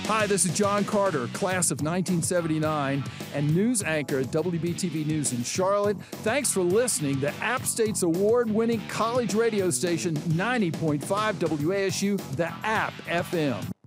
Hi, this is John Carter, class of 1979, and news anchor at WBTV News in Charlotte. Thanks for listening to App State's award-winning college radio station, 90.5 WASU, the App FM.